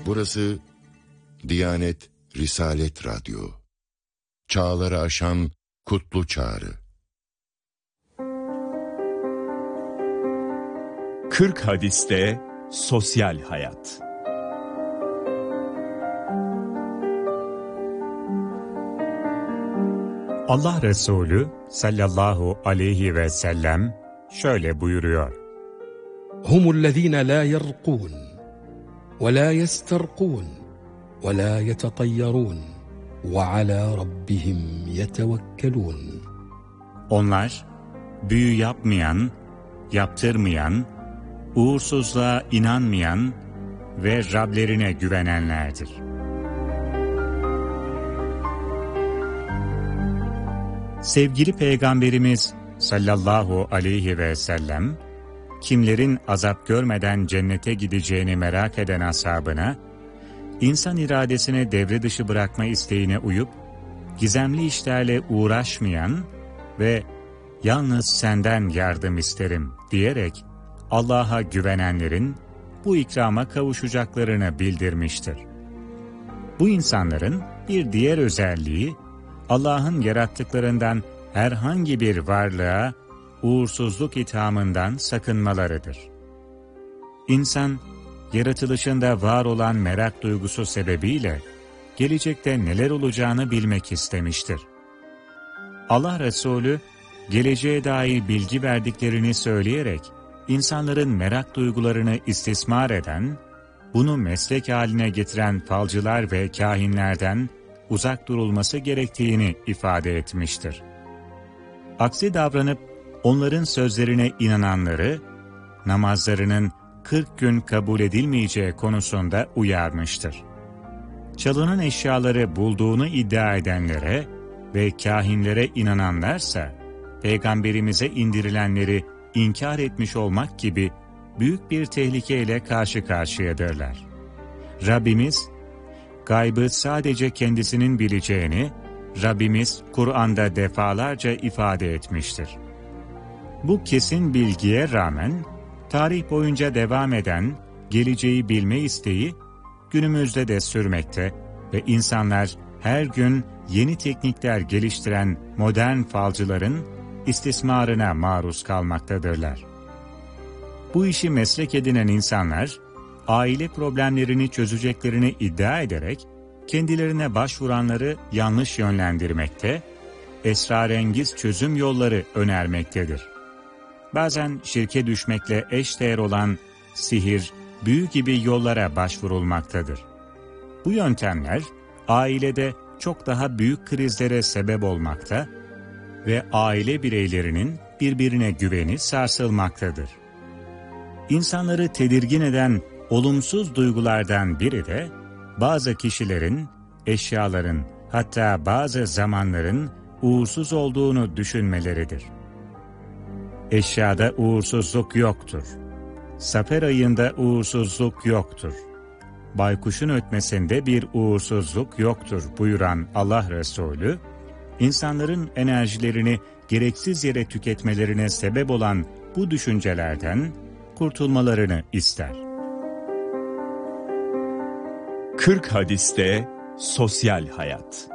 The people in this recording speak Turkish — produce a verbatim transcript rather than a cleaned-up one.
Burası Diyanet Risalet Radyo. Çağları aşan kutlu çağrı. kırk hadiste sosyal hayat. Allah Resulü sallallahu aleyhi ve sellem şöyle buyuruyor. Humullezine la yerqûn ve la yesterqûn ve la yetetayyarûn ve alâ rabbihim yetevekkelûn. Onlar büyü yapmayan, yaptırmayan, uğursuzluğa inanmayan ve Rablerine güvenenlerdir. Sevgili Peygamberimiz sallallahu aleyhi ve sellem, kimlerin azap görmeden cennete gideceğini merak eden ashabına, insan iradesini devre dışı bırakma isteğine uyup, gizemli işlerle uğraşmayan ve yalnız senden yardım isterim diyerek Allah'a güvenenlerin bu ikrama kavuşacaklarını bildirmiştir. Bu insanların bir diğer özelliği, Allah'ın yarattıklarından herhangi bir varlığa uğursuzluk ithamından sakınmalarıdır. İnsan, yaratılışında var olan merak duygusu sebebiyle gelecekte neler olacağını bilmek istemiştir. Allah Resulü, geleceğe dair bilgi verdiklerini söyleyerek, insanların merak duygularını istismar eden, bunu meslek haline getiren falcılar ve kâhinlerden uzak durulması gerektiğini ifade etmiştir. Aksi davranıp onların sözlerine inananları, namazlarının kırk gün kabul edilmeyeceği konusunda uyarmıştır. Çalınan eşyaları bulduğunu iddia edenlere ve kâhinlere inananlarsa, Peygamberimize indirilenleri inkar etmiş olmak gibi büyük bir tehlikeyle karşı karşıyadırlar. Rabbimiz, gaybı sadece kendisinin bileceğini, Rabbimiz Kur'an'da defalarca ifade etmiştir. Bu kesin bilgiye rağmen, tarih boyunca devam eden geleceği bilme isteği, günümüzde de sürmekte ve insanlar her gün yeni teknikler geliştiren modern falcıların istismarına maruz kalmaktadırlar. Bu işi meslek edinen insanlar, aile problemlerini çözeceklerini iddia ederek, kendilerine başvuranları yanlış yönlendirmekte, esrarengiz çözüm yolları önermektedir. Bazen şirke düşmekle eşdeğer olan sihir, büyü gibi yollara başvurulmaktadır. Bu yöntemler, ailede çok daha büyük krizlere sebep olmakta ve aile bireylerinin birbirine güveni sarsılmaktadır. İnsanları tedirgin eden olumsuz duygulardan biri de, bazı kişilerin, eşyaların, hatta bazı zamanların uğursuz olduğunu düşünmeleridir. Eşyada uğursuzluk yoktur. Safer ayında uğursuzluk yoktur. Baykuşun ötmesinde bir uğursuzluk yoktur buyuran Allah Resulü, insanların enerjilerini gereksiz yere tüketmelerine sebep olan bu düşüncelerden kurtulmalarını ister. kırk hadiste sosyal hayat.